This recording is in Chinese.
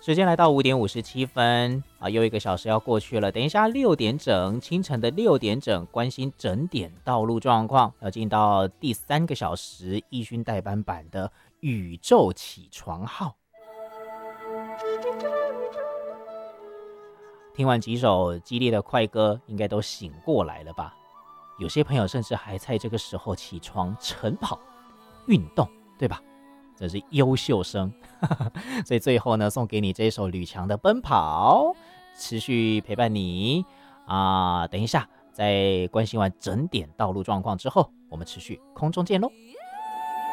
时间来到5:57啊，又一个小时要过去了。等一下6点整，清晨的6点整，关心整点道路状况，要进到第3个小时，易勋代班版的宇宙起床号。听完几首激烈的快歌，应该都醒过来了吧？有些朋友甚至还在这个时候起床晨跑运动，对吧？这是优秀生。所以最后呢，送给你这一首吕强的《奔跑》，持续陪伴你啊。等一下，在关心完整点道路状况之后，我们持续空中见喽。